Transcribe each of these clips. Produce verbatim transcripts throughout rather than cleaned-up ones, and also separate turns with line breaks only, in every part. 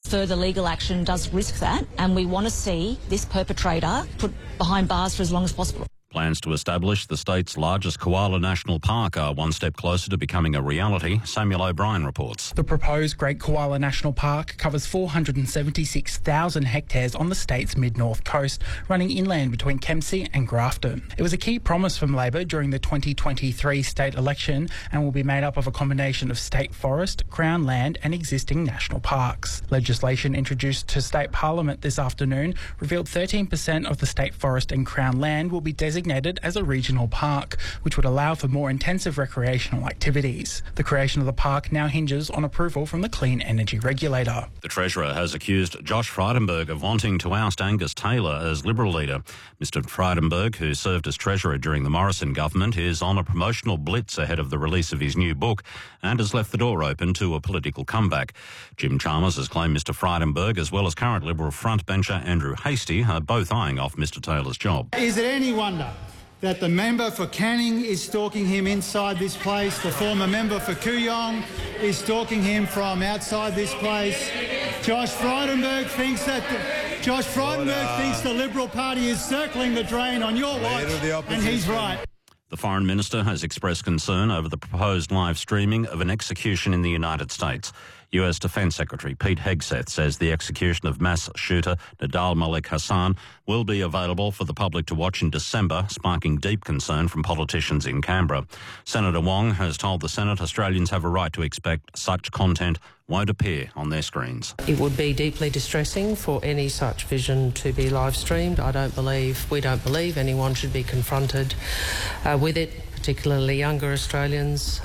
Further legal action does risk that, and we want to see this perpetrator put behind bars for as long as possible.
Plans to establish the state's largest koala national park are one step closer to becoming a reality. Samuel O'Brien reports.
The proposed Great Koala National Park covers four hundred seventy-six thousand hectares on the state's mid-north coast, running inland between Kempsey and Grafton. It was a key promise from Labor during the twenty twenty-three state election and will be made up of a combination of state forest, Crown land and existing national parks. Legislation introduced to state parliament this afternoon revealed thirteen percent of the state forest and Crown land will be designated as a regional park, which would allow for more intensive recreational activities. The creation of the park now hinges on approval from the Clean Energy Regulator.
The Treasurer has accused Josh Frydenberg of wanting to oust Angus Taylor as Liberal leader. Mister Frydenberg, who served as Treasurer during the Morrison government, is on a promotional blitz ahead of the release of his new book and has left the door open to a political comeback. Jim Chalmers has claimed Mister Frydenberg, as well as current Liberal frontbencher Andrew Hastie, are both eyeing off Mister Taylor's job.
Is it any wonder that the member for Canning is stalking him inside this place, the former member for Kooyong is stalking him from outside this place? Josh Frydenberg thinks that the, Josh Frydenberg thinks the Liberal Party is circling the drain on your watch, and he's right.
The Foreign Minister has expressed concern over the proposed live streaming of an execution in the United States. U S Defence Secretary Pete Hegseth says the execution of mass shooter Nidal Malik Hassan will be available for the public to watch in December, sparking deep concern from politicians in Canberra. Senator Wong has told the Senate Australians have a right to expect such content won't appear on their screens.
It would be deeply distressing for any such vision to be live streamed. I don't believe, we don't believe anyone should be confronted uh, with it, particularly younger Australians.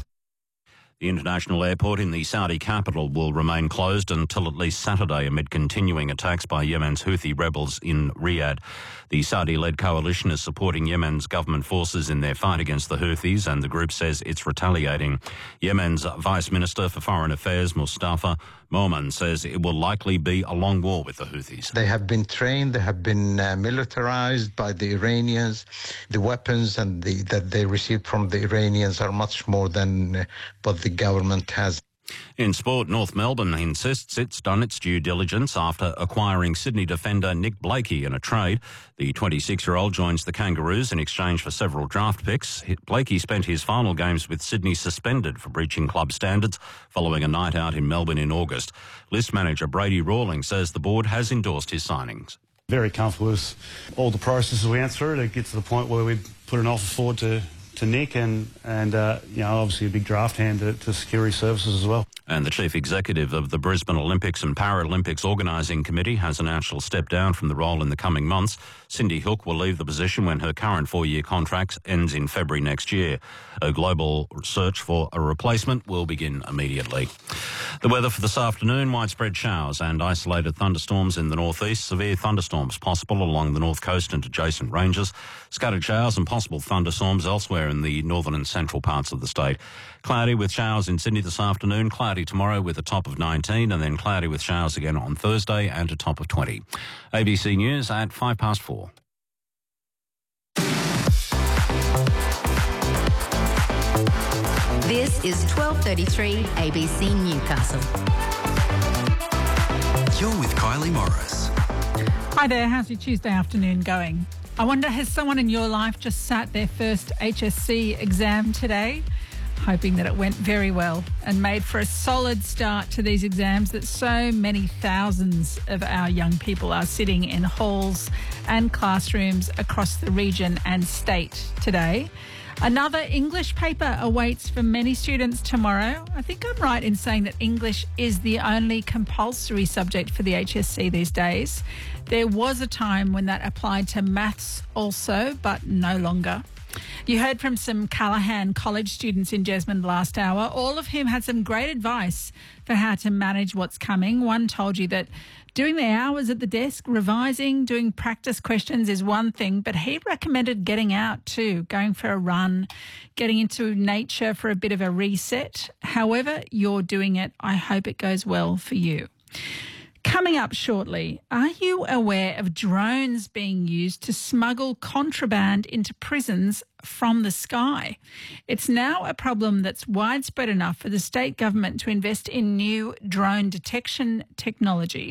The international airport in the Saudi capital will remain closed until at least Saturday amid continuing attacks by Yemen's Houthi rebels in Riyadh. The Saudi-led coalition is supporting Yemen's government forces in their fight against the Houthis, and the group says it's retaliating. Yemen's Vice Minister for Foreign Affairs, Mustafa Momen, says it will likely be a long war with the Houthis.
They have been trained, they have been uh, militarized by the Iranians. The weapons and the, that they received from the Iranians are much more than uh, what the government has.
In sport, North Melbourne insists it's done its due diligence after acquiring Sydney defender Nick Blakey in a trade. The twenty-six-year-old joins the Kangaroos in exchange for several draft picks. Blakey spent his final games with Sydney suspended for breaching club standards following a night out in Melbourne in August. List manager Brady Rawling says the board has endorsed his signings.
Very comfortable with all the processes we went through to get to the point where we put an offer forward to to Nick and, and uh, you know, obviously a big draft hand to, to security services as well.
And the chief executive of the Brisbane Olympics and Paralympics Organising Committee has announced she'll step down from the role in the coming months. Cindy Hook will leave the position when her current four-year contract ends in February next year. A global search for a replacement will begin immediately. The weather for this afternoon, widespread showers and isolated thunderstorms in the northeast. Severe thunderstorms possible along the north coast and adjacent ranges. Scattered showers and possible thunderstorms elsewhere in the northern and central parts of the state. Cloudy with showers in Sydney this afternoon, cloudy tomorrow with a top of nineteen, and then cloudy with showers again on Thursday and a top of twenty. A B C News at five past four.
This is twelve thirty-three A B C Newcastle.
You're with Kylie Morris.
Hi there, how's your Tuesday afternoon going? I wonder, has someone in your life just sat their first H S C exam today? Hoping that it went very well and made for a solid start to these exams that so many thousands of our young people are sitting in halls and classrooms across the region and state today. Another English paper awaits for many students tomorrow. I think I'm right in saying that English is the only compulsory subject for the H S C these days. There was a time when that applied to maths also, but no longer. You heard from some Callaghan College students in Jesmond last hour, all of whom had some great advice for how to manage what's coming. One told you that doing the hours at the desk, revising, doing practice questions is one thing, but he recommended getting out too, going for a run, getting into nature for a bit of a reset. However you're doing it, I hope it goes well for you. Coming up shortly, are you aware of drones being used to smuggle contraband into prisons from the sky? It's now a problem that's widespread enough for the state government to invest in new drone detection technology.